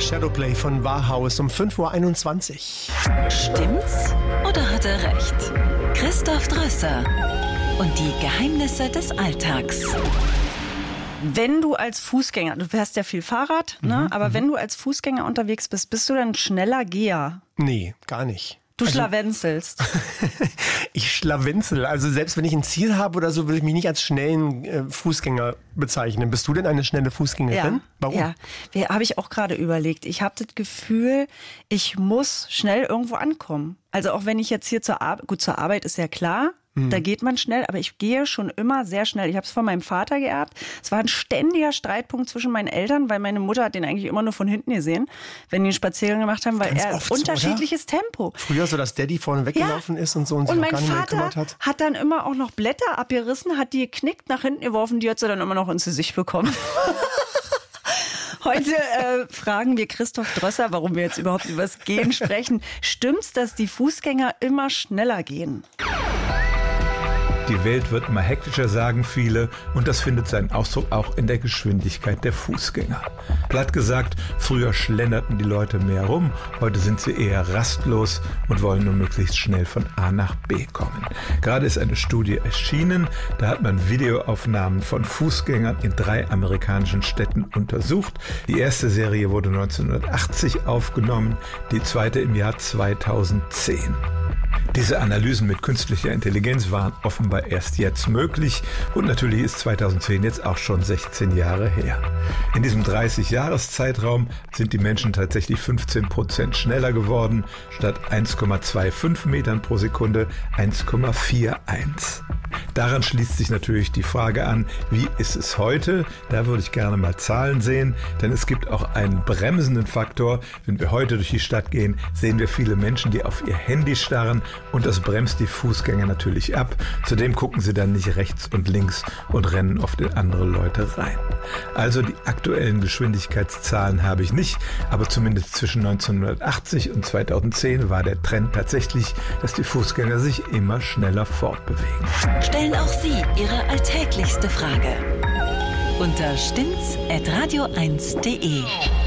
Shadowplay von Warhaus um 5.21 Uhr. Stimmt's oder hat er recht? Christoph Drösser und die Geheimnisse des Alltags. Wenn du als Fußgänger, du fährst ja viel Fahrrad, ne? Aber wenn du als Fußgänger unterwegs bist du dann ein schneller Geher? Nee, gar nicht. Du schlawenzelst. Ich schlawenzel. Also selbst wenn ich ein Ziel habe oder so, würde ich mich nicht als schnellen Fußgänger bezeichnen. Bist du denn eine schnelle Fußgängerin? Ja. Warum? Ja, habe ich auch gerade überlegt. Ich habe das Gefühl, ich muss schnell irgendwo ankommen. Also auch wenn ich jetzt hier zur Arbeit ist ja klar, da geht man schnell, aber ich gehe schon immer sehr schnell. Ich habe es von meinem Vater geerbt. Es war ein ständiger Streitpunkt zwischen meinen Eltern, weil meine Mutter hat den eigentlich immer nur von hinten gesehen, wenn die einen Spaziergang gemacht haben, weil Ganz er oft so, unterschiedliches Tempo. Früher so, dass Daddy vorne weggelaufen ist und so und sich Und auch gar mein nicht mehr Vater gekümmert hat. hat dann immer auch noch Blätter abgerissen, hat die geknickt, nach hinten geworfen, die hat sie dann immer noch ins Gesicht bekommen. Heute fragen wir Christoph Drösser, warum wir jetzt überhaupt über das Gehen sprechen. Stimmt's, dass die Fußgänger immer schneller gehen? Die Welt wird immer hektischer, sagen viele, und das findet seinen Ausdruck auch in der Geschwindigkeit der Fußgänger. Platt gesagt, früher schlenderten die Leute mehr rum, heute sind sie eher rastlos und wollen nur möglichst schnell von A nach B kommen. Gerade ist eine Studie erschienen, da hat man Videoaufnahmen von Fußgängern in 3 amerikanischen Städten untersucht. Die erste Serie wurde 1980 aufgenommen, die zweite im Jahr 2010. Diese Analysen mit künstlicher Intelligenz waren offenbar erst jetzt möglich und natürlich ist 2010 jetzt auch schon 16 Jahre her. In diesem 30-Jahres-Zeitraum sind die Menschen tatsächlich 15% schneller geworden, statt 1,25 Metern pro Sekunde 1,41. Daran schließt sich natürlich die Frage an, wie ist es heute? Da würde ich gerne mal Zahlen sehen, denn es gibt auch einen bremsenden Faktor. Wenn wir heute durch die Stadt gehen, sehen wir viele Menschen, die auf ihr Handy starren und das bremst die Fußgänger natürlich ab. Zudem gucken sie dann nicht rechts und links und rennen oft in andere Leute rein. Also die aktuellen Geschwindigkeitszahlen habe ich nicht, aber zumindest zwischen 1980 und 2010 war der Trend tatsächlich, dass die Fußgänger sich immer schneller fortbewegen. Stellen auch Sie Ihre alltäglichste Frage unter stimmt's@radio1.de.